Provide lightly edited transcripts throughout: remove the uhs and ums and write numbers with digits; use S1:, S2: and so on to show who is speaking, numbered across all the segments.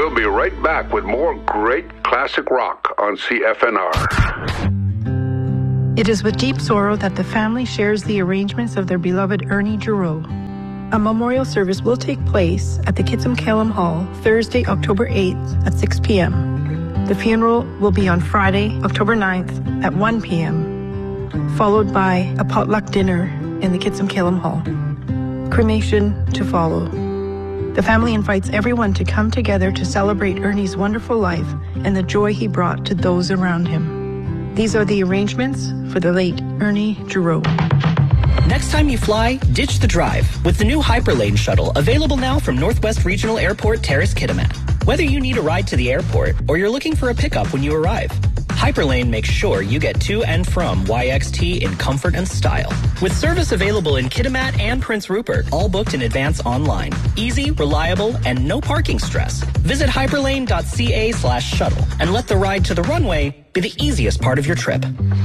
S1: We'll be right back with more great classic rock on CFNR.
S2: It is with deep sorrow that the family shares the arrangements of their beloved Ernie Giroux. A memorial service will take place at the Kitsim-Kellam Hall Thursday, October 8th at 6 p.m. The funeral will be on Friday, October 9th at 1 p.m., followed by a potluck dinner in the Kitsim-Kellam Hall. Cremation to follow. The family invites everyone to come together to celebrate Ernie's wonderful life and the joy he brought to those around him. These are the arrangements for the late Ernie Giroux.
S3: Next time you fly, ditch the drive with the new Hyperlane shuttle, available now from Northwest Regional Airport Terrace Kitimat. Whether you need a ride to the airport or you're looking for a pickup when you arrive, Hyperlane makes sure you get to and from YXT in comfort and style. With service available in Kitimat and Prince Rupert, all booked in advance online. Easy, reliable, and no parking stress. Visit hyperlane.ca/shuttle and let the ride to the runway be the easiest part of your trip.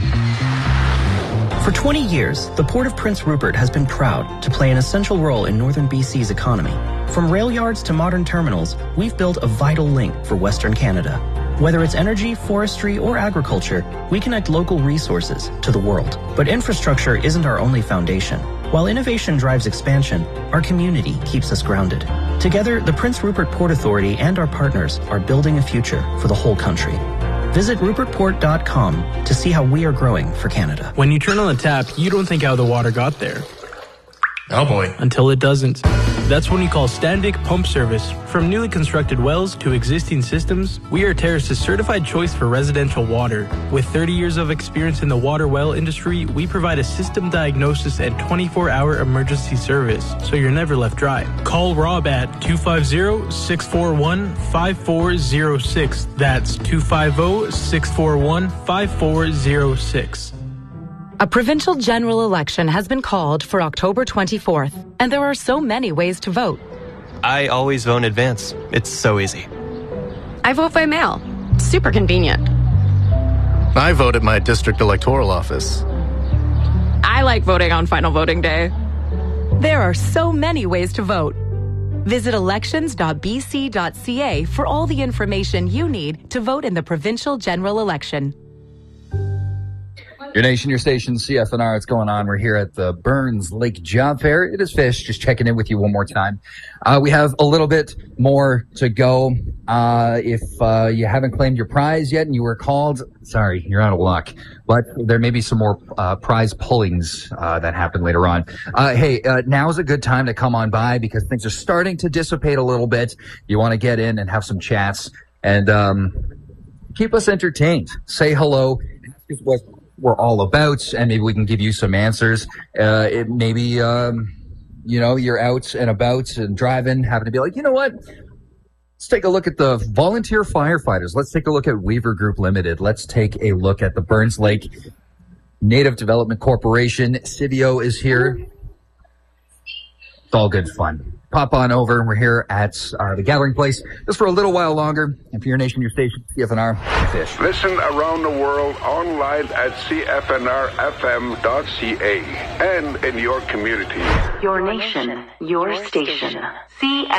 S3: For 20 years, the Port of Prince Rupert has been proud to play an essential role in northern BC's economy. From rail yards to modern terminals, we've built a vital link for Western Canada. Whether it's energy, forestry, or agriculture, we connect local resources to the world. But infrastructure isn't our only foundation. While innovation drives expansion, our community keeps us grounded. Together, the Prince Rupert Port Authority and our partners are building a future for the whole country. Visit rupertport.com to see how we are growing for Canada.
S4: When you turn on the tap, you don't think how the water got there.
S5: Oh boy.
S4: Until it doesn't. That's when you call Standig Pump Service. From newly constructed wells to existing systems, we are Terrace's certified choice for residential water. With 30 years of experience in the water well industry, we provide a system diagnosis and 24-hour emergency service, so you're never left dry. Call Rob at 250-641-5406. That's 250-641-5406.
S6: A provincial general election has been called for October 24th, and there are so many ways to vote.
S7: I always vote in advance. It's so easy.
S8: I vote by mail. Super convenient.
S5: I vote at my district electoral office.
S8: I like voting on final voting day.
S6: There are so many ways to vote. Visit elections.bc.ca for all the information you need to vote in the provincial general election.
S9: Your nation, your station, CFNR, what's going on? We're here at the Burns Lake Job Fair. It is Fish, just checking in with you one more time. We have a little bit more to go. If you haven't claimed your prize yet and you were called, sorry, you're out of luck. But there may be some more prize pullings that happen later on. Now's a good time to come on by because things are starting to dissipate a little bit. You want to get in and have some chats and keep us entertained. Say hello. What we're all about, and maybe we can give you some answers. Maybe you're out and about and driving, happen to be like, you know what? Let's take a look at the volunteer firefighters. Let's take a look at Weaver Group Limited. Let's take a look at the Burns Lake Native Development Corporation. Civio is here. It's all good fun. Pop on over. We're here at the Gathering Place just for a little while longer. And for your nation, your station, CFNR, Fish.
S1: Listen around the world online at cfnrfm.ca and in your community.
S10: Your nation, your station.